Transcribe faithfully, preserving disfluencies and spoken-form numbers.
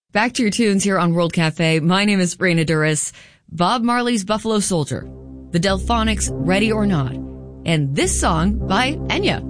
Back to your tunes here on World Cafe. My name is Raina Duras. Bob Marley's Buffalo Soldier, the Delphonics' Ready or Not, and this song by Enya.